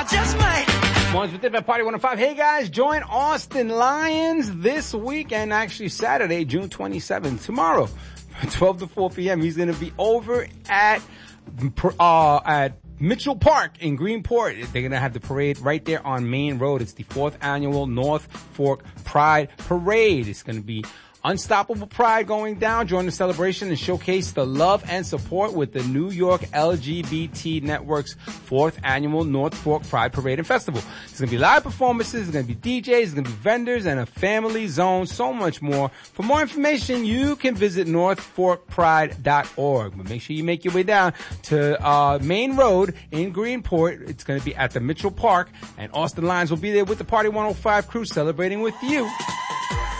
just might. Mornings with Dip at Party 105. Hey guys, join Austin Lyons this week and actually Saturday, June 27th, tomorrow, 12 to 4 p.m. He's going to be over at Mitchell Park in Greenport. They're going to have the parade right there on Main Road. It's the 4th annual North Fork Pride Parade. It's going to be Unstoppable Pride going down. Join the celebration and showcase the love and support with the New York LGBT Network's 4th annual North Fork Pride Parade and Festival. There's going to be live performances, there's going to be DJs, there's going to be vendors, and a family zone, so much more. For more information, you can visit northforkpride.org. But make sure you make your way down to Main Road in Greenport. It's going to be at the Mitchell Park, and Austin Lyons will be there with the Party 105 crew celebrating with you.